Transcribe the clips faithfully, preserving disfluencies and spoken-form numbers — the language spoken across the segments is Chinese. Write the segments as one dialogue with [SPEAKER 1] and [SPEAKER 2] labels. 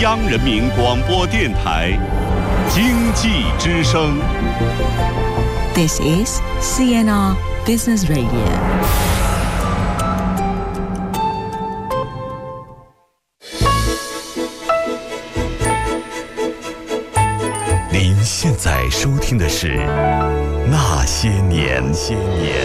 [SPEAKER 1] 央人民广播电台经济之声。
[SPEAKER 2] This is C N R Business Radio。
[SPEAKER 1] 您现在收听的是《那些年》。些年。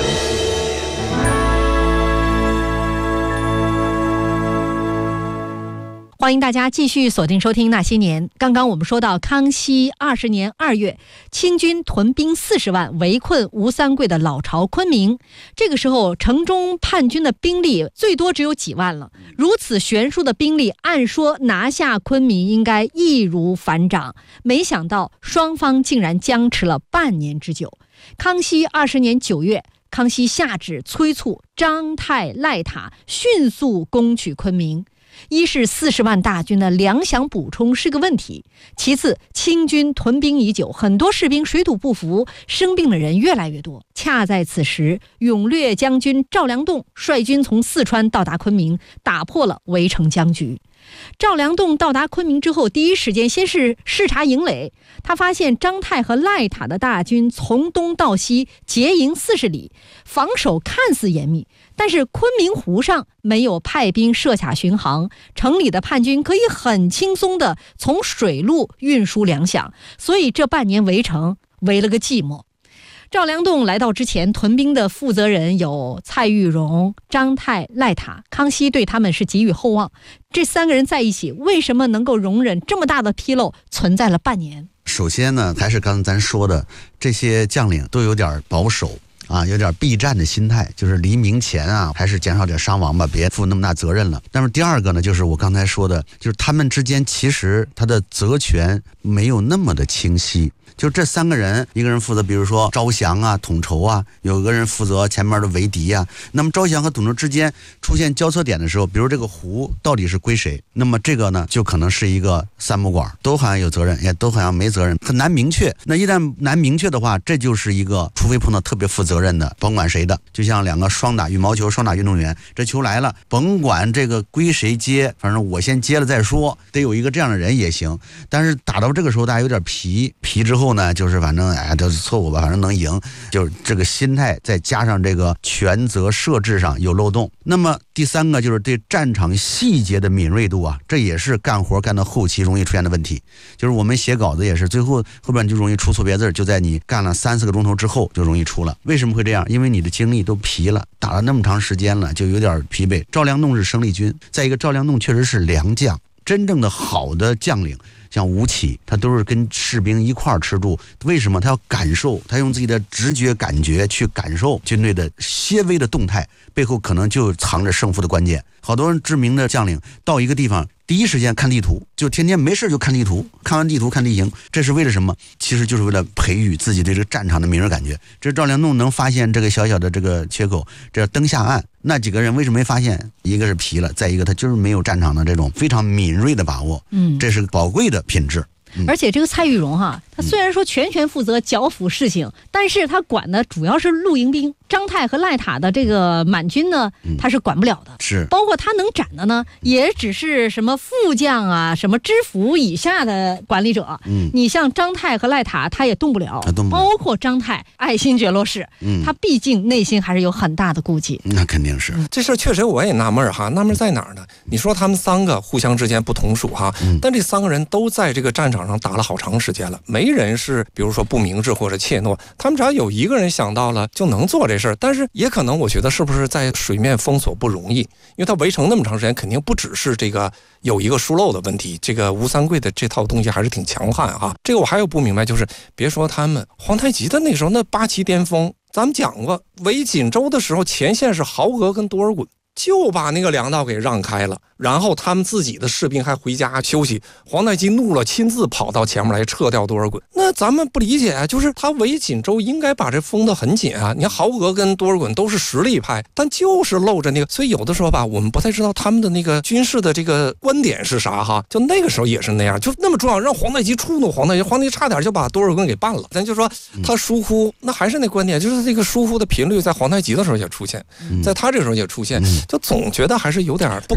[SPEAKER 3] 欢迎大家继续锁定收听《那些年》。刚刚我们说到，康熙二十年二月，清军屯兵四十万围困吴三桂的老巢昆明。这个时候，城中叛军的兵力最多只有几万了。如此悬殊的兵力，按说拿下昆明应该易如反掌，没想到双方竟然僵持了半年之久。康熙二十年九月，康熙下旨催促张太、赖塔迅速攻取昆明。一是四十万大军的粮饷补充是个问题，其次清军屯兵已久，很多士兵水土不服，生病的人越来越多。恰在此时，勇略将军赵良栋率军从四川到达昆明，打破了围城僵局。赵良栋到达昆明之后，第一时间先是视察营垒，他发现张太和赖塔的大军从东到西结营四十里，防守看似严密，但是昆明湖上没有派兵设卡巡航，城里的叛军可以很轻松地从水路运输粮饷，所以这半年围城围了个寂寞。赵良栋来到之前，屯兵的负责人有蔡玉荣、张太、赖塔，康熙对他们是寄予厚望。这三个人在一起，为什么能够容忍这么大的纰漏存在了半年？
[SPEAKER 4] 首先呢，还是刚才咱说的，这些将领都有点保守啊，有点避战的心态，就是黎明前啊，还是减少点伤亡吧，别负那么大责任了。但是第二个呢，就是我刚才说的，就是他们之间其实他的责权没有那么的清晰。就这三个人，一个人负责比如说招降啊、统筹啊，有个人负责前面的围敌啊。那么招降和统筹之间出现交错点的时候，比如这个湖到底是归谁，那么这个呢就可能是一个三不管，都好像有责任，也都好像没责任，很难明确。那一旦难明确的话，这就是一个除非碰到特别负责任的，甭管谁的，就像两个双打羽毛球双打运动员，这球来了，甭管这个归谁接，反正我先接了再说，得有一个这样的人也行。但是打到这个时候大家有点皮皮之后呢，就是反正哎都是错误吧，反正能赢，就是这个心态再加上这个权责设置上有漏洞。那么第三个就是对战场细节的敏锐度啊，这也是干活干到后期容易出现的问题。就是我们写稿子也是，最后后边就容易出错别字，就在你干了三四个钟头之后就容易出了。为什么会这样？因为你的精力都疲了，打了那么长时间了，就有点疲惫。赵良栋是生力军，再一个赵良栋确实是良将，真正的好的将领像吴起，他都是跟士兵一块儿吃住。为什么？他要感受，他用自己的直觉感觉去感受军队的些微的动态，背后可能就藏着胜负的关键。好多人知名的将领到一个地方，第一时间看地图，就天天没事就看地图，看完地图看地形，这是为了什么？其实就是为了培育自己对这个战场的敏锐感觉。这赵良栋能发现这个小小的这个缺口，这要登下岸，那几个人为什么没发现？一个是疲了，再一个他就是没有战场的这种非常敏锐的把握，嗯，这是宝贵的品质。
[SPEAKER 3] 而且这个蔡玉荣哈，他虽然说全权负责剿抚事情，但是他管的主要是露营兵。张太和赖塔的这个满军呢，他是管不了的。是，包括他能斩的呢，也只是什么副将啊、什么知府以下的管理者。嗯，你像张太和赖塔，他也动不了。动不了。包括张太爱新觉罗氏，嗯，他毕竟内心还是有很大的顾忌。
[SPEAKER 4] 那肯定是。
[SPEAKER 5] 这事儿确实我也纳闷哈，纳闷在哪儿呢？你说他们三个互相之间不同属哈，嗯、但这三个人都在这个战场上打了好长时间了，没人是比如说不明智或者怯懦，他们只要有一个人想到了就能做这事儿。但是也可能我觉得是不是在水面封锁不容易，因为他围城那么长时间，肯定不只是这个有一个疏漏的问题，这个吴三桂的这套东西还是挺强悍啊。这个我还有不明白，就是别说他们皇太极的那时候那八旗巅峰，咱们讲过围锦州的时候，前线是豪额跟多尔衮，就把那个粮道给让开了，然后他们自己的士兵还回家休息。皇太极怒了，亲自跑到前面来撤掉多尔衮。那咱们不理解啊，就是他围锦州应该把这封得很紧啊。你看豪额跟多尔衮都是实力派，但就是露着那个，所以有的时候吧，我们不太知道他们的那个军事的这个观点是啥哈。就那个时候也是那样，就那么重要，让皇太极触怒皇太极，皇太极差点就把多尔衮给办了。咱就说他疏忽，那还是那观点，就是这个疏忽的频率在皇太极的时候也出现，在他这个时候也出现。就总觉得还是有点不可理解。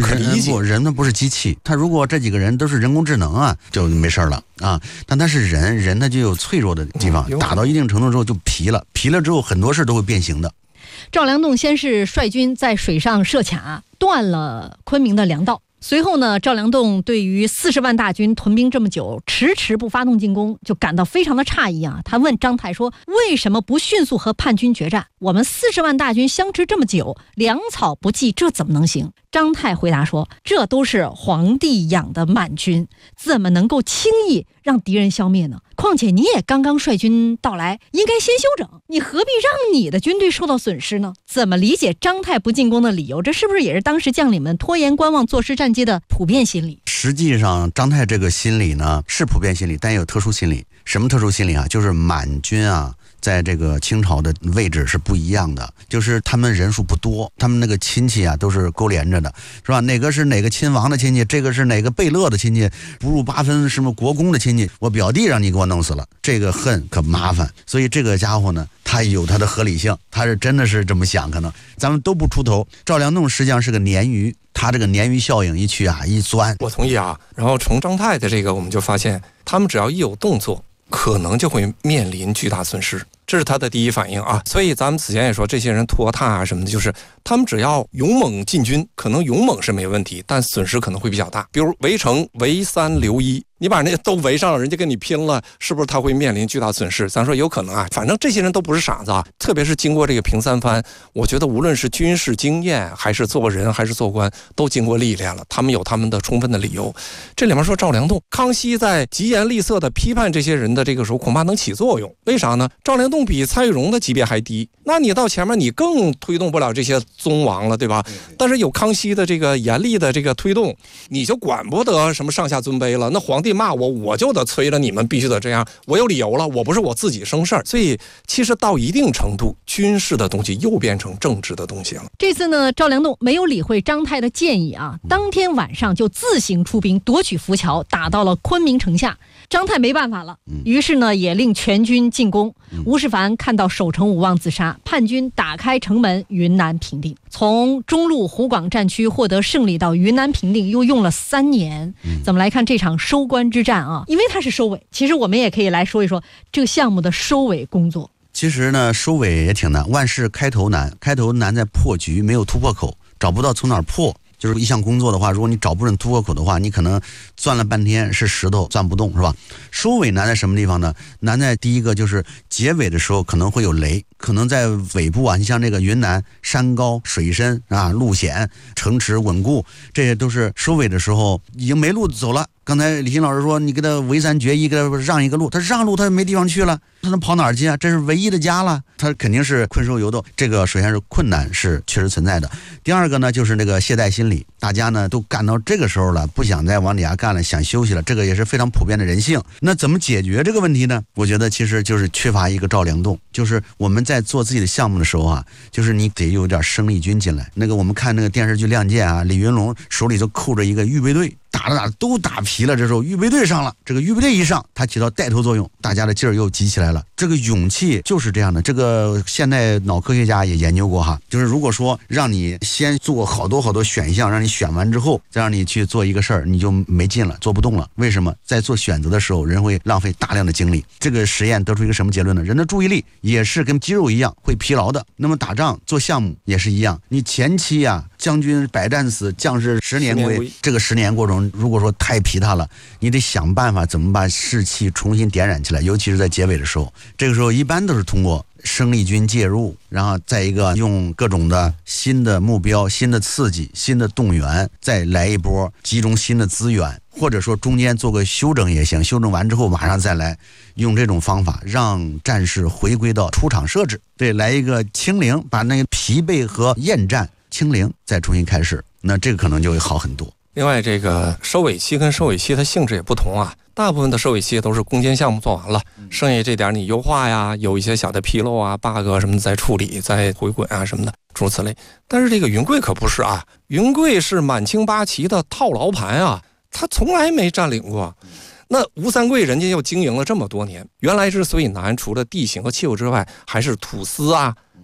[SPEAKER 4] 不，人呢不是机器，他如果这几个人都是人工智能啊，就没事了啊。但他是人，人他就有脆弱的地方，
[SPEAKER 5] 嗯、
[SPEAKER 4] 打到一定程度之后就疲了，疲了之后很多事都会变形的。
[SPEAKER 3] 赵良栋先是率军在水上设卡，断了昆明的粮道。随后呢，赵良栋对于四十万大军屯兵这么久，迟迟不发动进攻，就感到非常的诧异啊。他问张太说：“为什么不迅速和叛军决战？我们四十万大军相持这么久，粮草不济，这怎么能行？”张太回答说：“这都是皇帝养的满军，怎么能够轻易让敌人消灭呢？况且你也刚刚率军到来，应该先休整，你何必让你的军队受到损失呢？”怎么理解张太不进攻的理由？这是不是也是当时将领们拖延观望、坐失战机的普遍心理？
[SPEAKER 4] 实际上，张太这个心理呢是普遍心理，但也有特殊心理。什么特殊心理啊？就是满军啊，在这个清朝的位置是不一样的，就是他们人数不多，他们那个亲戚啊都是勾连着的，是吧？哪个是哪个亲王的亲戚，这个是哪个贝勒的亲戚，不入八分什么国公的亲戚，我表弟让你给我弄死了，这个恨可麻烦。所以这个家伙呢，他有他的合理性，他是真的是这么想，可能咱们都不出头。赵良栋实际上是个鲶鱼，他这个鲶鱼效应一去啊，一钻。
[SPEAKER 5] 我同意啊。然后从张太的这个，我们就发现，他们只要一有动作，可能就会面临巨大损失，这是他的第一反应啊。所以咱们此前也说，这些人拖沓啊什么的，就是他们只要勇猛进军，可能勇猛是没问题，但损失可能会比较大。比如围城围三留一，你把人家都围上了，人家跟你拼了，是不是他会面临巨大损失？咱说有可能啊，反正这些人都不是傻子啊。特别是经过这个平三番，我觉得无论是军事经验，还是做人，还是做官，都经过历练了，他们有他们的充分的理由。这里面说赵良栋、康熙在疾言厉色的批判这些人的这个时候，恐怕能起作用。为啥呢？赵良栋比蔡玉荣的级别还低，那你到前面你更推动不了这些宗王了，对吧？但是有康熙的这个严厉的这个推动，你就管不得什么上下尊卑了。那皇帝骂我，我就得催着你们必须得这样，我有理由了，我不是我自己生事儿。所以其实到一定程度，军事的东西又变成政治的东西了。
[SPEAKER 3] 这次呢，赵良栋没有理会张太的建议啊，当天晚上就自行出兵夺取浮桥，打到了昆明城下。张太没办法了，于是呢也令全军进攻。吴世蕃看到守城无望自杀，叛军打开城门，云南平定。从中路湖广战区获得胜利到云南平定，又用了三年。怎么来看这场收官之战啊？因为它是收尾，其实我们也可以来说一说这个项目的收尾工作。
[SPEAKER 4] 其实呢，收尾也挺难，万事开头难，开头难在破局，没有突破口，找不到从哪儿破。就是一项工作的话，如果你找不准突破口的话，你可能钻了半天是石头钻不动，是吧？收尾难在什么地方呢？难在第一个就是结尾的时候可能会有雷，可能在尾部啊，你像这个云南山高水深啊，路险，城池稳固，这些都是收尾的时候已经没路走了。刚才李欣老师说，你给他围三决一，给他让一个路，他让路他没地方去了，他能跑哪儿去啊？这是唯一的家了，他肯定是困兽犹斗。这个首先是困难是确实存在的。第二个呢，就是那个懈怠心理，大家呢都干到这个时候了，不想再往底下干了，想休息了，这个也是非常普遍的人性。那怎么解决这个问题呢？我觉得其实就是缺乏一个赵良栋，就是我们在做自己的项目的时候啊，就是你得有点生力军进来。那个我们看那个电视剧《亮剑》啊，李云龙手里就扣着一个预备队。打着打着都打疲了，这时候预备队上了，这个预备队一上，它起到带头作用，大家的劲儿又集起来了。这个勇气就是这样的。这个现代脑科学家也研究过哈，就是如果说让你先做好多好多选项，让你选完之后再让你去做一个事儿，你就没劲了，做不动了。为什么？在做选择的时候，人会浪费大量的精力。这个实验得出一个什么结论呢？人的注意力也是跟肌肉一样会疲劳的。那么打仗做项目也是一样，你前期啊，将军百战死，将士十年归，这个十年过程如果说太疲沓了，你得想办法怎么把士气重新点燃起来，尤其是在结尾的时候。这个时候一般都是通过生力军介入，然后再一个用各种的新的目标、新的刺激、新的动员，再来一波集中新的资源，或者说中间做个修整也行，修整完之后马上再来，用这种方法让战士回归到出场设置，对，来一个清零，把那个疲惫和厌战清零，再重新开始，那这个可能就会好很多。
[SPEAKER 5] 另外，这个收尾期跟收尾期它性质也不同啊。大部分的收尾期都是攻坚项目做完了，剩下这点你优化呀，有一些小的纰漏啊、bug 什么的再处理、再回滚啊什么的，诸如此类。但是这个云贵可不是啊，云贵是满清八旗的套牢盘啊，他从来没占领过。那吴三桂人家又经营了这么多年，原来之所以难，除了地形和气候之外，还是土司啊、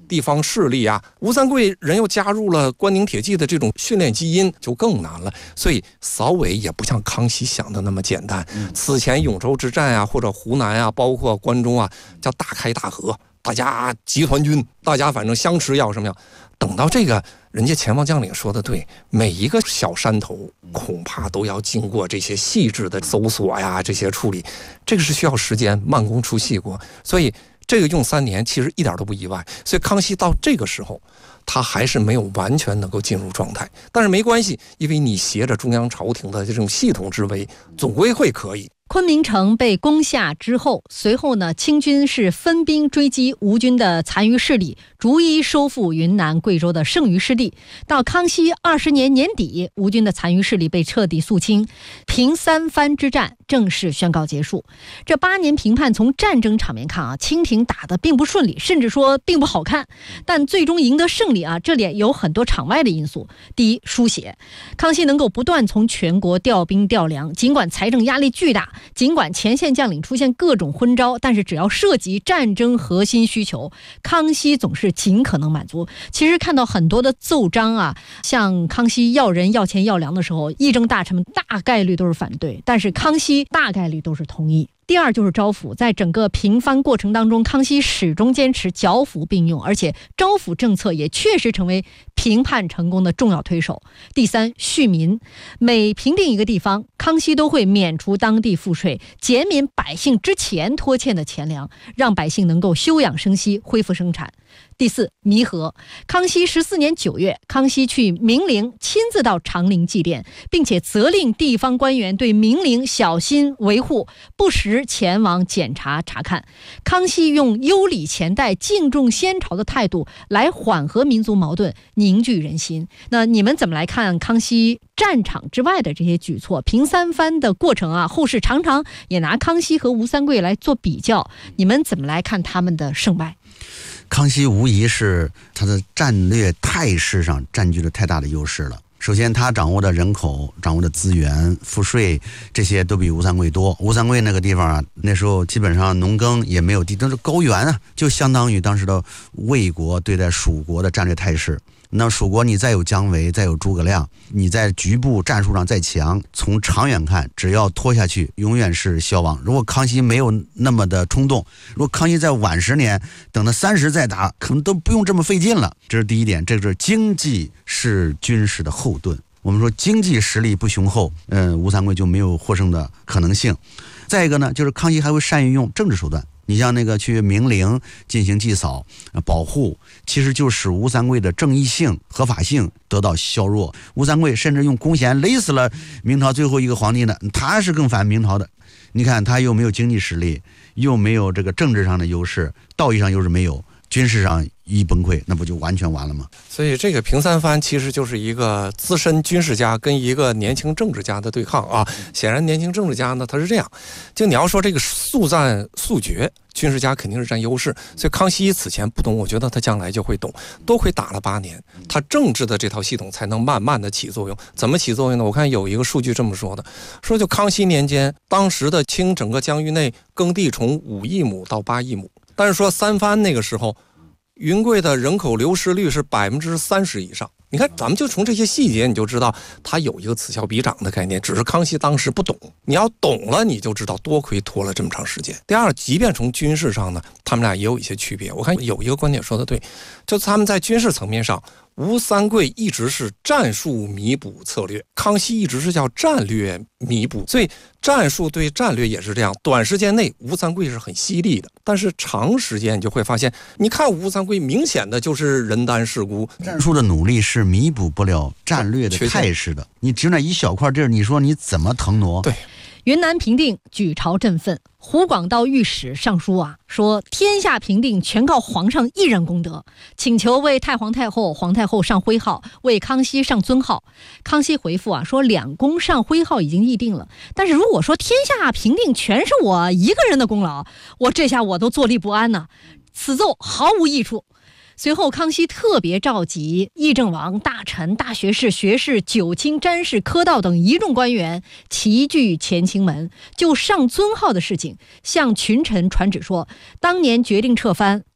[SPEAKER 5] 地方势力啊，吴三桂人又加入了关宁铁骑的这种训练基因，就更难了。所以扫尾也不像康熙想的那么简单。此前永州之战啊，或者湖南啊，包括关中啊，叫大开大合，大家集团军，大家反正相持要什么样。等到这个，人家前方将领说的对，每一个小山头恐怕都要经过这些细致的搜索呀，这些处理，这个是需要时间，慢工出细活。所以这个用三年其实一点都不意外。所以康熙到这个时候，他还是没有完全能够进入状态，但是没关系，因为你携着中央朝廷的这种系统之威，总归会可以。
[SPEAKER 3] 昆明城被攻下之后，随后呢，清军是分兵追击吴军的残余势力，逐一收复云南、贵州的剩余势力。到康熙二十年年底，吴军的残余势力被彻底肃清，平三藩之战正式宣告结束。这八年平叛，从战争场面看啊，清廷打得并不顺利，甚至说并不好看，但最终赢得胜利啊，这里有很多场外的因素。第一，输血，康熙能够不断从全国调兵调粮，尽管财政压力巨大，尽管前线将领出现各种昏招，但是只要涉及战争核心需求，康熙总是尽可能满足。其实看到很多的奏章啊，像康熙要人要钱要粮的时候，议政大臣们大概率都是反对，但是康熙大概率都是同意。第二就是招抚，在整个平藩过程当中，康熙始终坚持剿抚并用，而且招抚政策也确实成为平叛成功的重要推手。第三，恤民，每平定一个地方，康熙都会免除当地赋税，减免百姓之前拖欠的钱粮，让百姓能够休养生息，恢复生产。第四，弥合，康熙十四年九月，康熙去明陵，亲自到长陵祭奠，并且责令地方官员对明陵小心维护，不时前往检查查看。康熙用优礼前代、敬重先朝的态度来缓和民族矛盾，凝聚人心。那你们怎么来看康熙战场之外的这些举措？平三藩的过程啊，后世常常也拿康熙和吴三桂来做比较，你们怎么来看他们的胜败？
[SPEAKER 4] 康熙无疑是他的战略态势上占据了太大的优势了。首先，他掌握的人口、掌握的资源、赋税这些都比吴三桂多。吴三桂那个地方啊，那时候基本上农耕也没有地，都是高原啊，就相当于当时的魏国对待蜀国的战略态势。那蜀国你再有姜维，再有诸葛亮，你在局部战术上再强，从长远看，只要拖下去，永远是消亡。如果康熙没有那么的冲动，如果康熙在晚十年，等到三十再打，可能都不用这么费劲了。这是第一点，这是经济是军事的后盾。我们说经济实力不雄厚，嗯，吴三桂就没有获胜的可能性。再一个呢，就是康熙还会善于用政治手段。你像那个去明陵进行祭扫、保护，其实就使吴三桂的正义性、合法性得到削弱。吴三桂甚至用弓弦勒死了明朝最后一个皇帝呢，他是更反明朝的。你看他又没有经济实力，又没有这个政治上的优势，道义上又是没有，军事上一崩溃，那不就完全完了吗？
[SPEAKER 5] 所以这个平三藩其实就是一个资深军事家跟一个年轻政治家的对抗啊。显然年轻政治家呢，他是这样，就你要说这个速战速决，军事家肯定是占优势。所以康熙此前不懂，我觉得他将来就会懂。多亏打了八年，他政治的这套系统才能慢慢的起作用。怎么起作用呢？我看有一个数据这么说的，说就康熙年间，当时的清整个疆域内耕地从五亿亩到八亿亩，但是说三藩那个时候，云贵的人口流失率是百分之三十以上。你看，咱们就从这些细节，你就知道它有一个此消彼长的概念，只是康熙当时不懂。你要懂了，你就知道多亏拖了这么长时间。第二，即便从军事上呢，他们俩也有一些区别。我看有一个观点说的对，就他们在军事层面上，吴三桂一直是战术弥补策略，康熙一直是叫战略弥补，所以战术对战略也是这样。短时间内吴三桂是很犀利的，但是长时间你就会发现，你看吴三桂明显的就是人单势孤，
[SPEAKER 4] 战术的努力是弥补不了战略的态势的。你只那一小块地儿，你说你怎么腾挪？
[SPEAKER 5] 对。
[SPEAKER 3] 云南平定，举朝振奋。湖广道御史上书啊，说天下平定全靠皇上一人功德，请求为太皇太后、皇太后上徽号，为康熙上尊号。康熙回复啊，说两宫上徽号已经议定了，但是如果说天下平定全是我一个人的功劳，我这下我都坐立不安呢、啊，此奏毫无益处。随后康熙特别召集议政王、大臣、大学士、学士、九卿、詹事、科道等一众官员齐聚乾清门，就上尊号的事情向群臣传旨说，当年决定撤藩，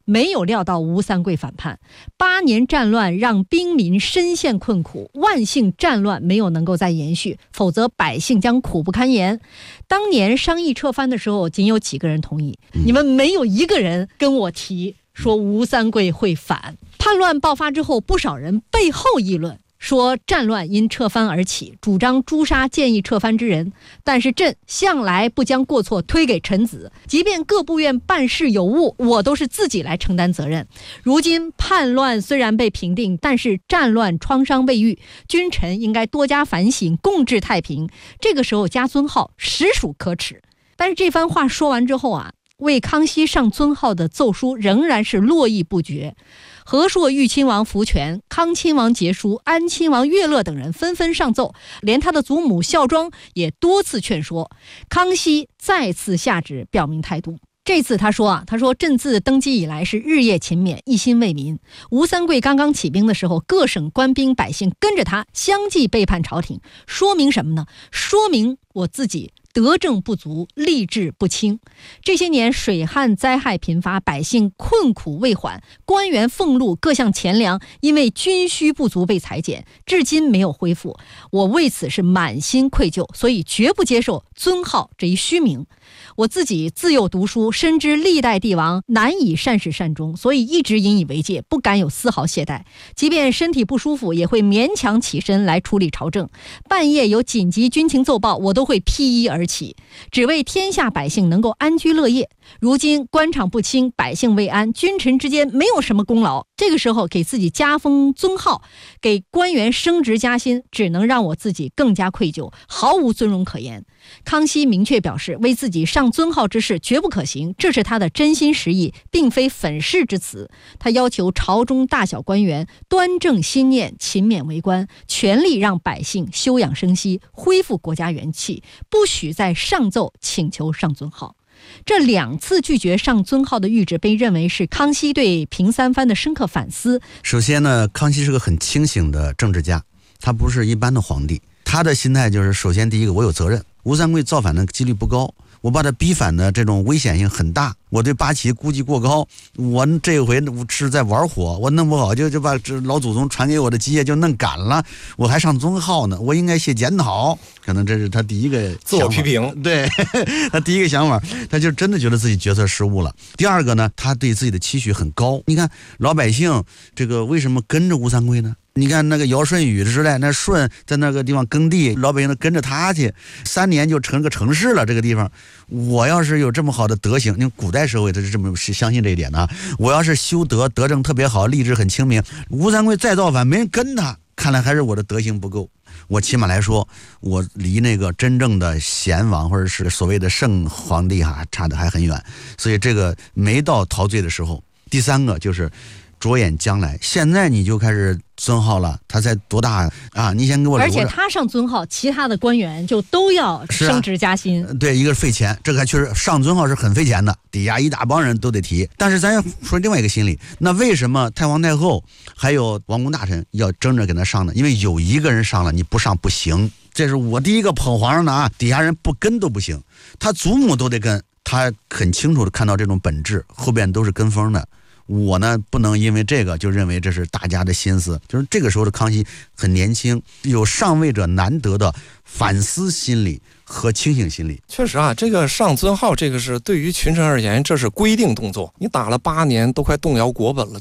[SPEAKER 3] 没有料到吴三桂反叛。八年战乱让兵民深陷困苦，万幸战乱没有能够再延续，否则百姓将苦不堪言。当年商议撤藩的时候，仅有几个人同意，你们没有一个人跟我提说吴三桂会反。叛乱爆发之后，不少人背后议论，说战乱因撤藩而起，主张诛杀建议撤藩之人。但是朕向来不将过错推给臣子，即便各部院办事有误，我都是自己来承担责任。如今叛乱虽然被平定，但是战乱创伤未愈，君臣应该多加反省，共治太平。这个时候加尊号实属可耻。但是这番话说完之后啊，为康熙上尊号的奏书仍然是络绎不绝。和硕豫亲王福全、康亲王节书、安亲王乐乐等人纷纷上奏，连他的祖母孝庄也多次劝说。康熙再次下旨表明态度。这次他说啊，他说朕自登基以来是日夜勤勉，一心为民。吴三桂刚刚起兵的时候，各省官兵百姓跟着他相继背叛朝廷，说明什么呢？说明我自己德政不足，吏治不清。这些年水旱灾害频发，百姓困苦未缓，官员俸禄各项钱粮因为军需不足被裁减，至今没有恢复。我为此是满心愧疚，所以绝不接受尊号这一虚名。我自己自幼读书，深知历代帝王难以善始善终，所以一直引以为戒，不敢有丝毫懈怠。即便身体不舒服，也会勉强起身来处理朝政。半夜有紧急军情奏报，我都会披衣而起，只为天下百姓能够安居乐业。如今官场不清，百姓未安，君臣之间没有什么功劳，这个时候给自己加封尊号，给官员升职加薪，只能让我自己更加愧疚，毫无尊荣可言。康熙明确表示，为自己上尊号之事绝不可行，这是他的真心实意，并非粉饰之词。他要求朝中大小官员端正心念，勤勉为官，全力让百姓休养生息，恢复国家元气，不许再上奏请求上尊号。这两次拒绝上尊号的谕旨被认为是康熙对平三藩的深刻反思。
[SPEAKER 4] 首先呢，康熙是个很清醒的政治家，他不是一般的皇帝。他的心态就是，首先第一个，我有责任，吴三桂造反的几率不高，我把他逼反的这种危险性很大，我对八旗估计过高，我这回是在玩火，我弄不好就就把这老祖宗传给我的基业就弄赶了，我还上尊号呢，我应该写检讨。可能这是他第一个
[SPEAKER 5] 自我批评，
[SPEAKER 4] 对他第一个想法，他就真的觉得自己决策失误了。第二个呢，他对自己的期许很高。你看老百姓这个为什么跟着吴三桂呢？你看那个尧舜禹之类，那舜在那个地方耕地，老百姓都跟着他去，三年就成个城市了。这个地方，我要是有这么好的德行，你看古代社会他是这么相信这一点的。我要是修德，德政特别好，吏治很清明，吴三桂再造反，没人跟他，看来还是我的德行不够。我起码来说，我离那个真正的贤王或者是所谓的圣皇帝哈，差得还很远，所以这个没到陶醉的时候。第三个就是着眼将来，现在你就开始尊号了，他才多大啊？你先给我留着。
[SPEAKER 3] 而且他上尊号，其他的官员就都要升职加薪。
[SPEAKER 4] 啊、对，一个是费钱，这个还确实上尊号是很费钱的，底下一大帮人都得提。但是咱要说另外一个心理，那为什么太皇太后还有王公大臣要争着给他上呢？因为有一个人上了，你不上不行。这是我第一个捧皇上的啊，底下人不跟都不行，他祖母都得跟。他很清楚的看到这种本质，后边都是跟风的。我呢，不能因为这个就认为这是大家的心思。就是这个时候的康熙很年轻，有上位者难得的反思心理和清醒心理。
[SPEAKER 5] 确实啊，这个上尊号，这个是对于群臣而言，这是规定动作。你打了八年，都快动摇国本了，